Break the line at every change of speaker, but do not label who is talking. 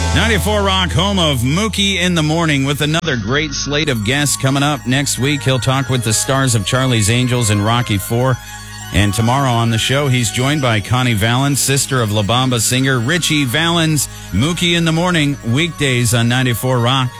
94 Rock, home of Mookie in the Morning, with another great slate of guests coming up next week. He'll talk with the stars of Charlie's Angels and Rocky IV. And tomorrow on the show, he's joined by Connie Valens, sister of La Bamba singer Richie Valens. Mookie in the Morning, weekdays on 94 Rock.